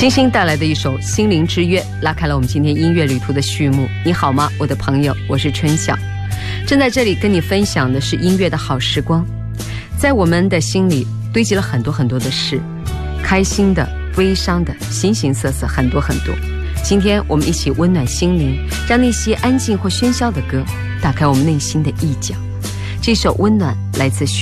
星星带来的一首《心灵之约》拉开了我们今天音乐旅途的序幕。你好吗，我的朋友？我是春晓，正在这里跟你分享的是音乐的好时光。在我们的心里堆积了很多很多的事，开心的、悲伤的，形形色色，很多很多。今天我们一起温暖心灵，让那些安静或喧嚣的歌打开我们内心的一角。这首温暖来自